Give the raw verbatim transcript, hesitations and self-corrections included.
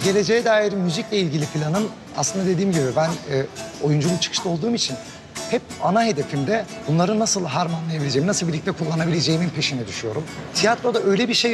geleceğe dair müzikle ilgili planım aslında dediğim gibi ben e, oyunculuk çıkışta olduğum için hep ana hedefimde bunları nasıl harmanlayabileceğim, nasıl birlikte kullanabileceğimin peşine düşüyorum. Tiyatroda öyle bir şey